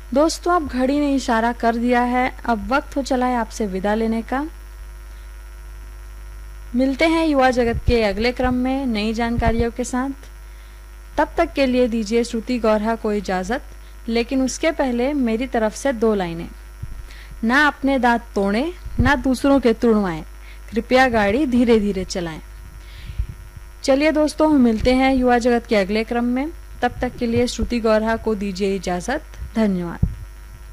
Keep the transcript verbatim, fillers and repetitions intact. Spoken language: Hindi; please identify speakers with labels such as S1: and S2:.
S1: दोस्तों अब घड़ी ने इशारा कर दिया है, अब वक्त हो चला है आपसे विदा लेने का। मिलते हैं युवा जगत के अगले क्रम में नई जानकारियों के साथ। तब तक के लिए दीजिए श्रुति गौरहा को इजाज़त, लेकिन उसके पहले मेरी तरफ से दो लाइनें। ना अपने दांत तोड़ें, ना दूसरों के तुड़वाएं, कृपया गाड़ी धीरे धीरे चलाएं। चलिए दोस्तों, हम मिलते हैं युवा जगत के अगले क्रम में। तब तक के लिए श्रुति गौरहा को दीजिए इजाज़त। धन्यवाद।